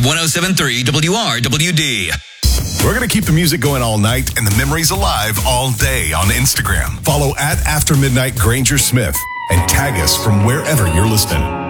107.3 WRWD. We're going to keep the music going all night and the memories alive all day on Instagram. Follow at After Midnight Granger Smith and tag us from wherever you're listening.